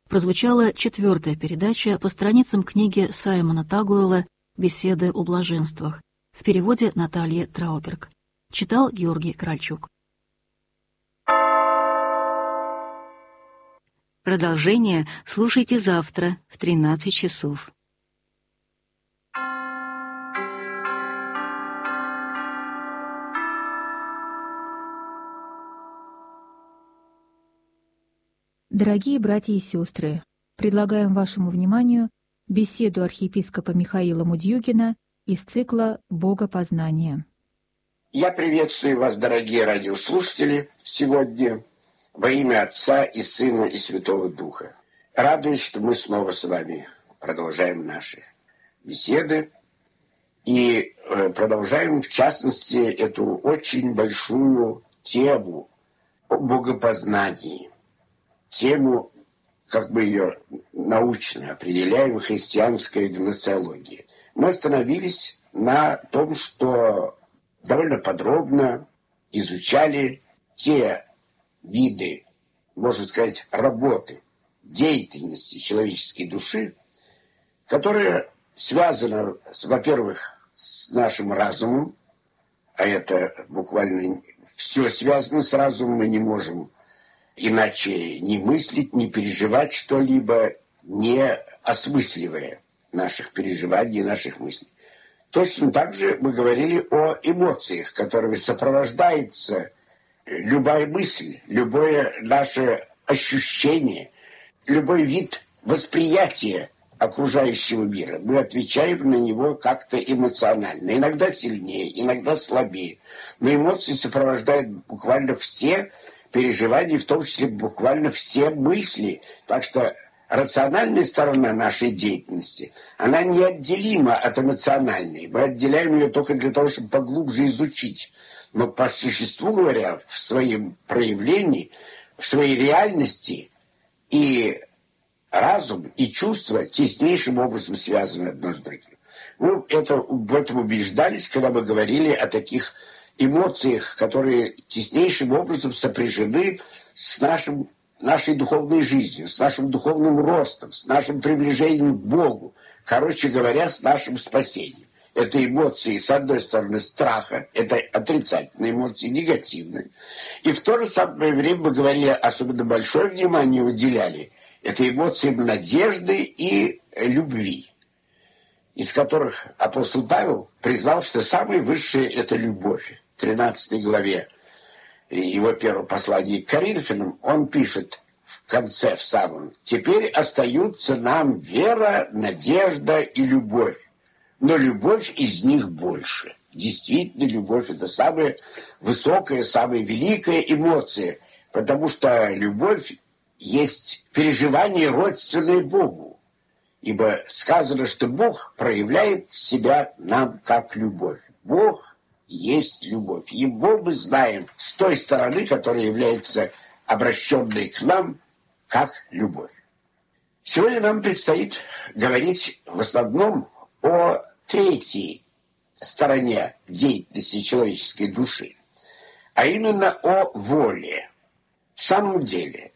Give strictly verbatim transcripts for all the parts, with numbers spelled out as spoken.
прозвучала четвертая передача по страницам книги Саймона Тагуэла «Беседы о блаженствах» в переводе Натальи Трауберг. Читал Георгий Кральчук. Продолжение слушайте завтра в тринадцать часов. Дорогие братья и сестры, предлагаем вашему вниманию беседу архиепископа Михаила Мудьюгина из цикла «Богопознание». Я приветствую вас, дорогие радиослушатели, сегодня во имя Отца и Сына и Святого Духа. Радуюсь, что мы снова с вами продолжаем наши беседы и продолжаем, в частности, эту очень большую тему о богопознании. Тему, как мы ее научно определяем, христианская гносеология. Мы остановились на том, что довольно подробно изучали те виды, можно сказать, работы, деятельности человеческой души, которые связаны, во-первых, с нашим разумом, а это буквально все связано с разумом, мы не можем иначе не мыслить, не переживать что-либо, не осмысливая наших переживаний и наших мыслей. Точно так же мы говорили о эмоциях, которыми сопровождается любая мысль, любое наше ощущение, любой вид восприятия окружающего мира. Мы отвечаем на него как-то эмоционально. Иногда сильнее, иногда слабее. Но эмоции сопровождают буквально все переживания, в том числе буквально все мысли. Так что рациональная сторона нашей деятельности, она неотделима от эмоциональной. Мы отделяем ее только для того, чтобы поглубже изучить. Но по существу говоря, в своем проявлении, в своей реальности и разум, и чувства теснейшим образом связаны одно с другим. Мы это, в этом убеждались, когда мы говорили о таких эмоциях, которые теснейшим образом сопряжены с нашим, нашей духовной жизнью, с нашим духовным ростом, с нашим приближением к Богу, короче говоря, с нашим спасением. Это эмоции, с одной стороны, страха, это отрицательные эмоции, негативные. И в то же самое время мы говорили, особенно большое внимание уделяли, это эмоциям надежды и любви, из которых апостол Павел признал, что самое высшее – это любовь. В тринадцатой главе его первого послания к Коринфянам он пишет в конце, в самом: «Теперь остаются нам вера, надежда и любовь, но любовь из них больше». Действительно, любовь – это самая высокая, самая великая эмоция, потому что любовь есть переживание, родственное Богу. Ибо сказано, что Бог проявляет себя нам как любовь. Бог есть любовь. Его мы знаем с той стороны, которая является обращенной к нам как любовь. Сегодня нам предстоит говорить в основном о третьей стороне деятельности человеческой души, а именно о воле. В самом деле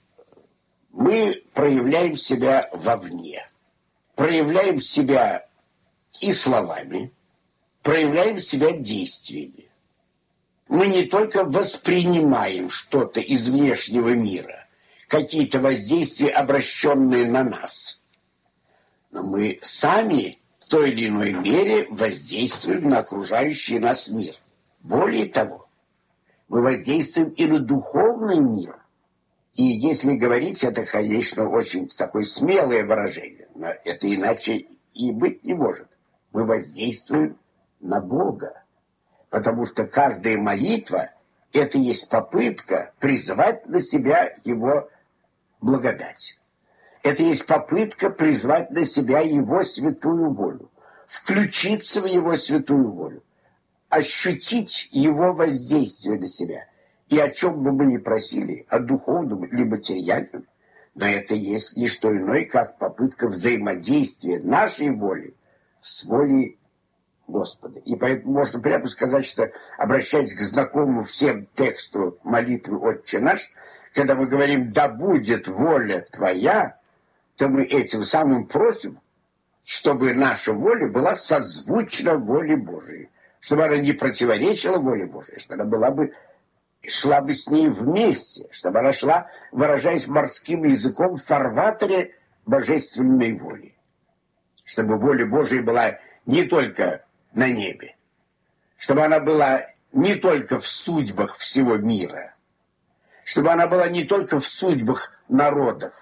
мы проявляем себя вовне, проявляем себя и словами, проявляем себя действиями. Мы не только воспринимаем что-то из внешнего мира, какие-то воздействия, обращенные на нас, но мы сами в той или иной мере воздействуем на окружающий нас мир. Более того, мы воздействуем и на духовный мир. И если говорить, это, конечно, очень такое смелое выражение, но это иначе и быть не может. Мы воздействуем на Бога, потому что каждая молитва – это есть попытка призвать на себя Его благодать. Это есть попытка призвать на себя Его святую волю, включиться в Его святую волю, ощутить Его воздействие на себя. И о чем бы мы ни просили, о духовном или материальном, но это есть не что иное, как попытка взаимодействия нашей воли с волей Господа. И поэтому можно прямо сказать, что, обращаясь к знакомому всем тексту молитвы «Отче наш», когда мы говорим «Да будет воля Твоя», то мы этим самым просим, чтобы наша воля была созвучна воле Божией, чтобы она не противоречила воле Божией, чтобы она была бы, шла бы с ней вместе, чтобы она шла, выражаясь морским языком, в фарватере божественной воли. Чтобы воля Божия была не только на небе, чтобы она была не только в судьбах всего мира, чтобы она была не только в судьбах народов,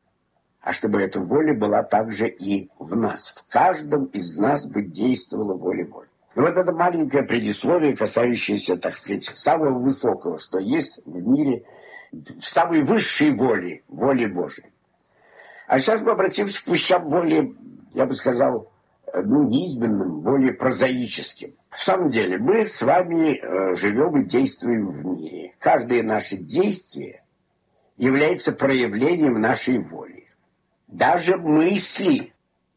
а чтобы эта воля была также и в нас. В каждом из нас бы действовала воля Божья. И вот это маленькое предисловие, касающееся, так сказать, самого высокого, что есть в мире, самой высшей воли, воли Божией. А сейчас мы обратимся к вещам более, я бы сказал, ну, низменным, более прозаическим. В самом деле, мы с вами э, живем и действуем в мире. Каждое наше действие является проявлением нашей воли. Даже мысли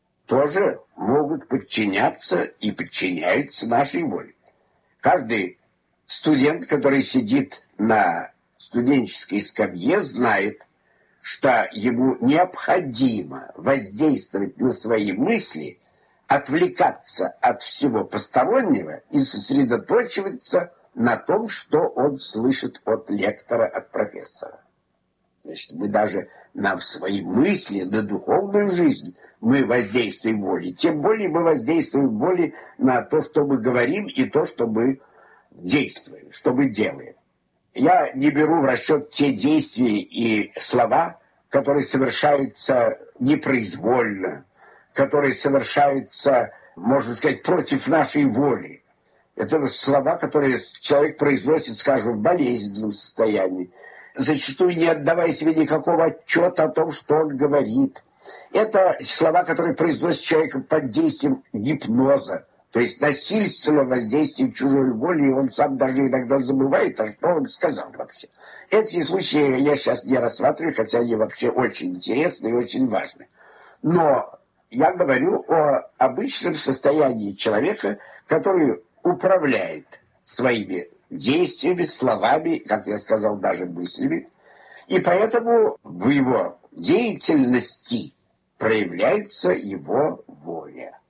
тоже могут подчиняться и подчиняются нашей воле. Каждый студент, который сидит на студенческой скамье, знает, что ему необходимо воздействовать на свои мысли, отвлекаться от всего постороннего и сосредоточиваться на том, что он слышит от лектора, от профессора. Значит, мы даже на свои мысли, на духовную жизнь мы воздействуем волей. Тем более мы воздействуем волей на то, что мы говорим, и то, что мы действуем, что мы делаем. Я не беру в расчет те действия и слова, которые совершаются непроизвольно, которые совершаются, можно сказать, против нашей воли. Это слова, которые человек произносит, скажем, в болезненном состоянии, зачастую не отдавая себе никакого отчета о том, что он говорит. Это слова, которые произносит человек под действием гипноза, то есть насильственного воздействия чужой воли, и он сам даже иногда забывает, а что он сказал вообще. Эти случаи я сейчас не рассматриваю, хотя они вообще очень интересны и очень важны. Но я говорю о обычном состоянии человека, который управляет своими действиями, словами, как я сказал, даже мыслями. И поэтому в его деятельности проявляется его воля.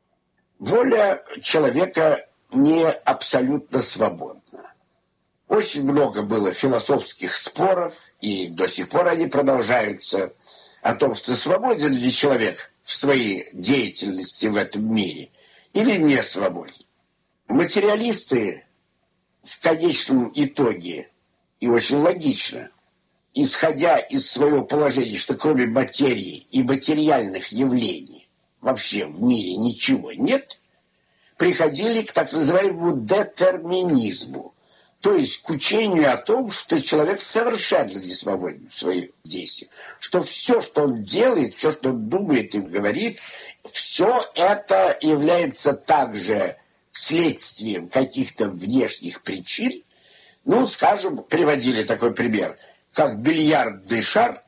Воля человека не абсолютно свободна. Очень много было философских споров, и до сих пор они продолжаются, о том, что свободен ли человек в своей деятельности в этом мире или не свободен. Материалисты в конечном итоге, и очень логично, исходя из своего положения, что кроме материи и материальных явлений вообще в мире ничего нет, приходили к так называемому детерминизму, то есть к учению о том, что человек совершенно не свободен в своих действиях, что все, что он делает, все, что он думает и говорит, все это является также следствием каких-то внешних причин. Ну, скажем, приводили такой пример, как бильярдный шар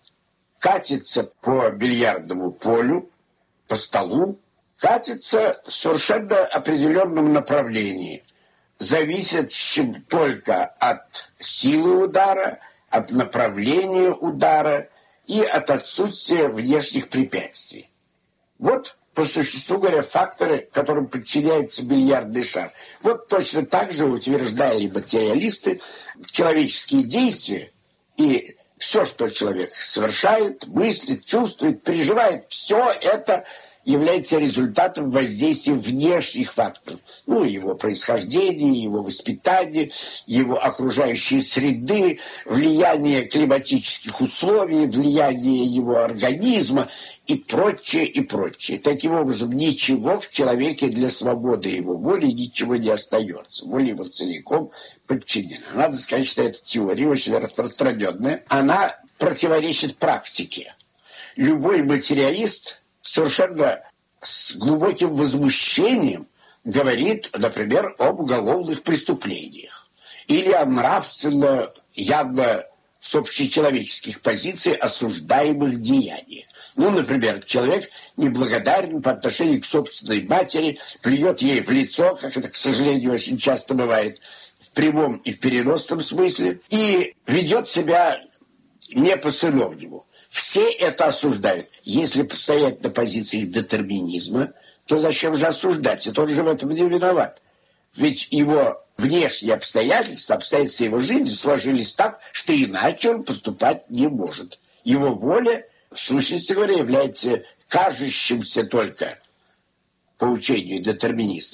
катится по бильярдному полю, по столу, катится в совершенно определенном направлении. Зависит только от силы удара, от направления удара и от отсутствия внешних препятствий. Вот, по существу говоря, факторы, которым подчиняется бильярдный шар. Вот точно так же утверждали материалисты, человеческие действия и все, что человек совершает, мыслит, чувствует, переживает, все это является результатом воздействия внешних факторов. Ну, его происхождение, его воспитание, его окружающей среды, влияние климатических условий, влияние его организма и прочее, и прочее. Таким образом, ничего в человеке для свободы его воли ничего не остается. Воля его целиком подчинена. Надо сказать, что эта теория очень распространенная. Она противоречит практике. Любой материалист совершенно с глубоким возмущением говорит, например, об уголовных преступлениях или о нравственно, явно с общечеловеческих позиций осуждаемых деяниях. Ну, например, человек неблагодарен по отношению к собственной матери, плюет ей в лицо, как это, к сожалению, очень часто бывает, в прямом и в переносном смысле, и ведет себя не по-сыновнему. Все это осуждают. Если постоять на позиции детерминизма, то зачем же осуждать? Это он же в этом не виноват. Ведь его внешние обстоятельства, обстоятельства его жизни сложились так, что иначе он поступать не может. Его воля, в сущности говоря, является кажущимся только, по учению детерминистов,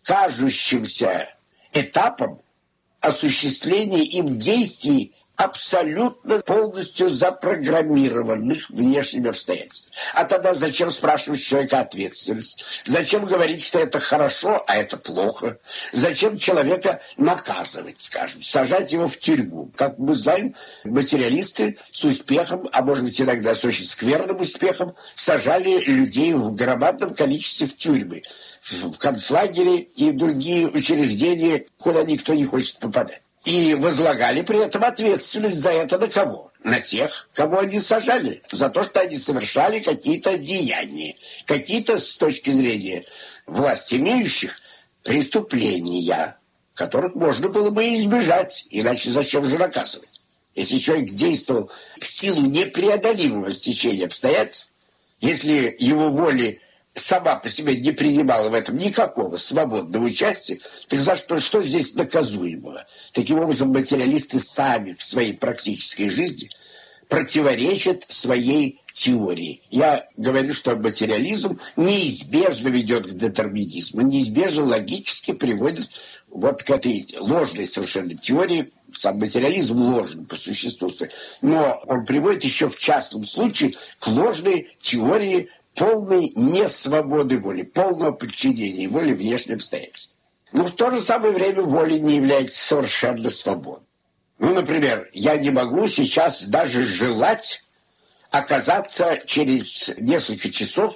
кажущимся этапом осуществления им действий, абсолютно полностью запрограммированных внешними обстоятельствами. А тогда зачем спрашивать с человека ответственность? Зачем говорить, что это хорошо, а это плохо? Зачем человека наказывать, скажем, сажать его в тюрьму? Как мы знаем, материалисты с успехом, а может быть иногда с очень скверным успехом, сажали людей в громадном количестве в тюрьмы, в концлагере и в другие учреждения, куда никто не хочет попадать. И возлагали при этом ответственность за это на кого? На тех, кого они сажали. За то, что они совершали какие-то деяния. Какие-то, с точки зрения власть имеющих, преступления, которых можно было бы избежать. Иначе зачем же наказывать? Если человек действовал в силу непреодолимого стечения обстоятельств, если его воли сама по себе не принимала в этом никакого свободного участия, так за что, что здесь наказуемого? Таким образом, материалисты сами в своей практической жизни противоречат своей теории. Я говорю, что материализм неизбежно ведет к детерминизму, неизбежно логически приводит вот к этой ложной совершенно теории. Сам материализм ложен по существу, но он приводит еще в частном случае к ложной теории полной несвободы воли, полного подчинения воли внешним обстоятельствам. Но в то же самое время воля не является совершенно свободной. Ну, например, я не могу сейчас даже желать оказаться через несколько часов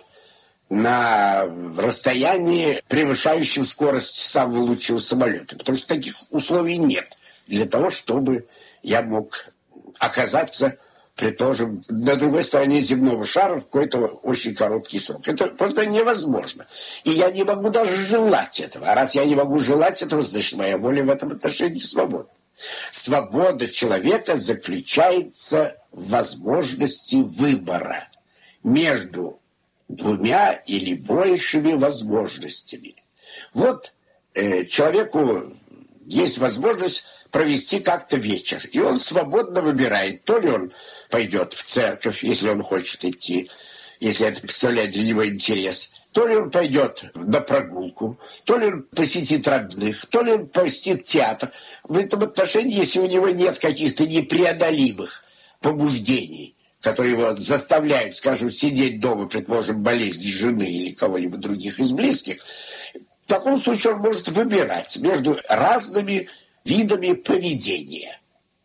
на расстоянии, превышающем скорость самого лучшего самолета, потому что таких условий нет для того, чтобы я мог оказаться, предположим, на другой стороне земного шара в какой-то очень короткий срок. Это просто невозможно. И я не могу даже желать этого. А раз я не могу желать этого, значит, моя воля в этом отношении свободна. Свобода человека заключается в возможности выбора между двумя или большими возможностями. Вот э, человеку есть возможность провести как-то вечер. И он свободно выбирает, то ли он пойдет в церковь, если он хочет идти, если это представляет для него интерес, то ли он пойдет на прогулку, то ли он посетит родных, то ли он посетит театр. В этом отношении, если у него нет каких-то непреодолимых побуждений, которые его заставляют, скажем, сидеть дома, предположим, болезнь жены или кого-либо других из близких, в таком случае он может выбирать между разными видами поведения.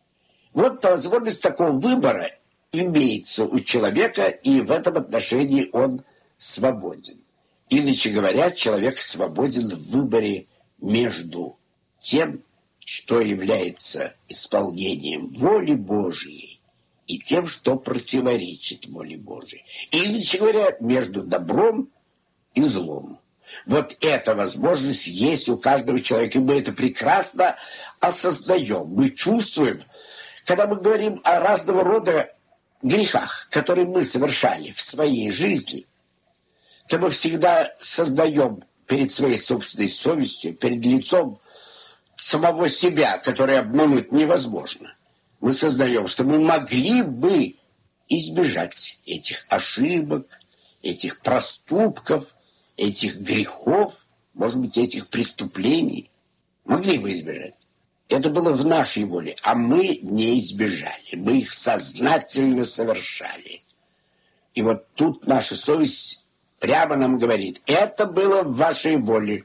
Вот возможность такого выбора имеется у человека, и в этом отношении он свободен. Иначе говоря, человек свободен в выборе между тем, что является исполнением воли Божьей, и тем, что противоречит воле Божьей. Иначе говоря, между добром и злом. Вот эта возможность есть у каждого человека, и мы это прекрасно осознаем, мы чувствуем, когда мы говорим о разного рода грехах, которые мы совершали в своей жизни, то мы всегда сознаем перед своей собственной совестью, перед лицом самого себя, который обмануть невозможно. Мы сознаем, что мы могли бы избежать этих ошибок, этих проступков, этих грехов, может быть, этих преступлений. Могли бы избежать. Это было в нашей воле, а мы не избежали. Мы их сознательно совершали. И вот тут наша совесть прямо нам говорит, это было в вашей воле.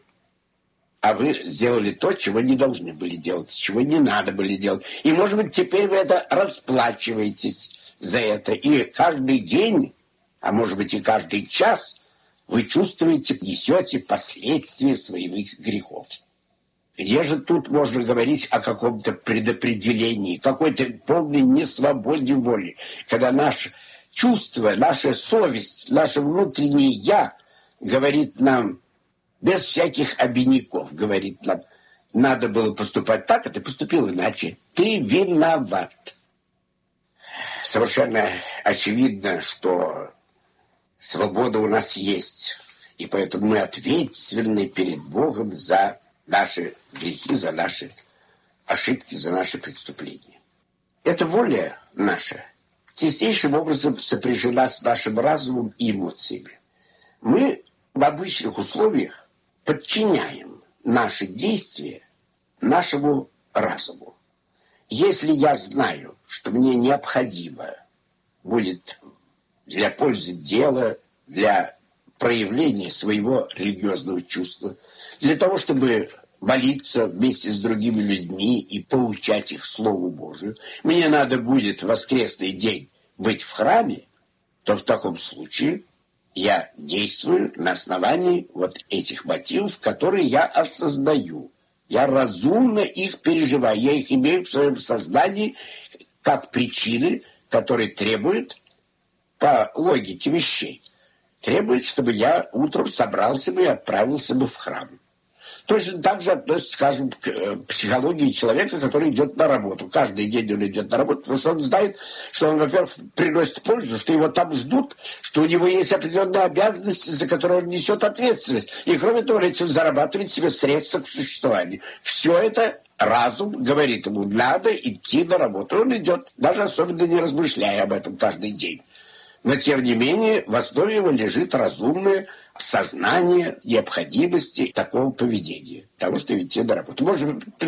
А вы сделали то, чего не должны были делать, чего не надо были делать. И, может быть, теперь вы это расплачиваетесь за это. И каждый день, а может быть и каждый час, вы чувствуете, несете последствия своих грехов. Где же тут можно говорить о каком-то предопределении, какой-то полной несвободе воли, когда наше чувство, наша совесть, наше внутреннее «я» говорит нам, без всяких обиняков, говорит нам, надо было поступать так, а ты поступил иначе. Ты виноват. Совершенно очевидно, что свобода у нас есть, и поэтому мы ответственны перед Богом за наши грехи, за наши ошибки, за наши преступления. Эта воля наша теснейшим образом сопряжена с нашим разумом и эмоциями. Мы в обычных условиях подчиняем наши действия нашему разуму. Если я знаю, что мне необходимо будет для пользы дела, для проявления своего религиозного чувства, для того, чтобы молиться вместе с другими людьми и поучать их Слову Божию, мне надо будет в воскресный день быть в храме, то в таком случае я действую на основании вот этих мотивов, которые я осознаю. Я разумно их переживаю, я их имею в своем сознании как причины, которые требуют, по логике вещей, требуют, чтобы я утром собрался бы и отправился бы в храм. Точно так же относится, скажем, к психологии человека, который идет на работу. Каждый день он идет на работу, потому что он знает, что он, во-первых, приносит пользу, что его там ждут, что у него есть определенные обязанности, за которые он несет ответственность. И, кроме того, он зарабатывает себе средства к существованию. Все это разум говорит ему, надо идти на работу. Он идет, даже особенно не размышляя об этом каждый день. Но, тем не менее, в основе его лежит разумное сознание необходимости такого поведения, того, что идти на работу. Может